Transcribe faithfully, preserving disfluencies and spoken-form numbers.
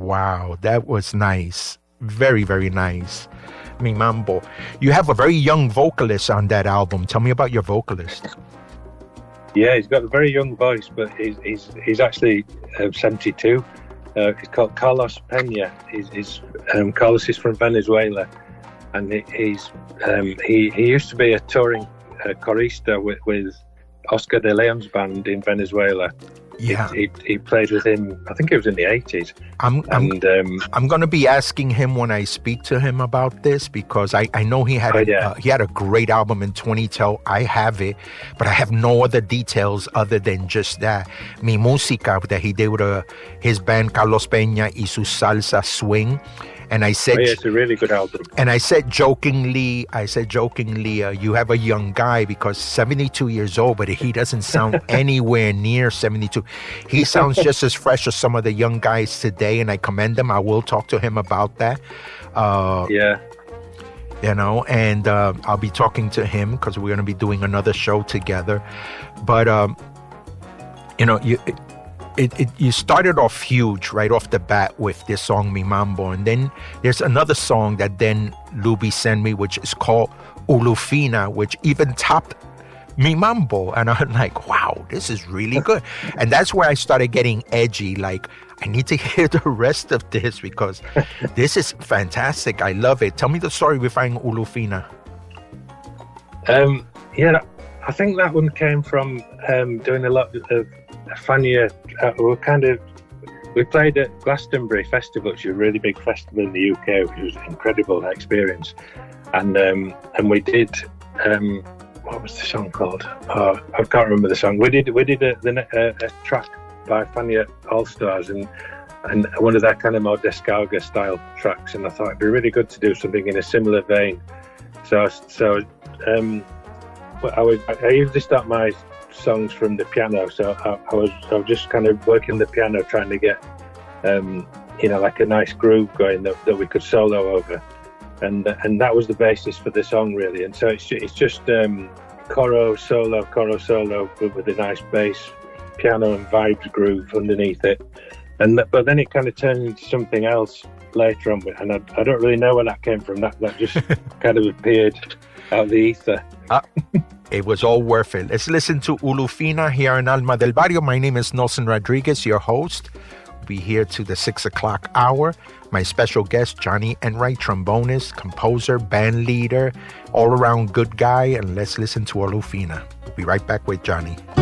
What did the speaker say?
Wow, that was nice. Very, very nice. Mi Mambo. You have a very young vocalist on that album. Tell me about your vocalist. Yeah, he's got a very young voice, but he's he's, he's actually uh, seventy-two. Uh, he's called Carlos Peña. He's, he's um, Carlos is from Venezuela, and he, he's um, he he used to be a touring uh, chorista with, with Oscar de Leon's band in Venezuela. Yeah, he, he, he played with him. I think it was in the eighties. I'm I'm, and, um, I'm going to be asking him when I speak to him about this, because I, I know he had oh, a, yeah. uh, he had a great album in twenty ten. I have it, but I have no other details other than just that. Mi Música, that he did with uh, his band Carlos Peña y su Salsa Swing. And I said, oh, yeah, it's a really good album. And I said jokingly, I said jokingly, uh, you have a young guy, because seventy-two years old, but he doesn't sound anywhere near seventy-two. He sounds just as fresh as some of the young guys today, and I commend him. I will talk to him about that. Uh, yeah. You know, and uh, I'll be talking to him because we're going to be doing another show together. But, um, you know, you... It, it, you started off huge right off the bat with this song Mi Mambo, and then there's another song that then Luby sent me, which is called Ulufina, which even topped Mi Mambo, and I'm like, wow, this is really good. And that's where I started getting edgy, like, I need to hear the rest of this because this is fantastic. I love it. Tell me the story behind Ulufina. Um, yeah, I think that one came from um, doing a lot of Fania. Uh, we kind of we played at Glastonbury Festival, which is a really big festival in the U K. It was an incredible experience, and um, and we did um, what was the song called? Oh, I can't remember the song. We did we did a, a, a track by Fania All Stars, and and one of their kind of more Descarga style tracks, and I thought it'd be really good to do something in a similar vein. So so um, I was I usually start my songs from the piano, so I, I was I was just kind of working the piano, trying to get um, you know like a nice groove going that, that we could solo over, and and that was the basis for the song really. And so it's it's just um, coro solo, coro solo with, with a nice bass, piano and vibes groove underneath it, and but then it kind of turned into something else later on, and I, I don't really know where that came from. That that just kind of appeared out of the ether. Ah. It was all worth it. Let's listen to Ulufina here in Alma del Barrio. My name is Nelson Rodriguez, your host. We'll be here to the six o'clock hour. My special guest, Johnny Enright, trombonist, composer, band leader, all-around good guy. And let's listen to Ulufina. We'll be right back with Johnny.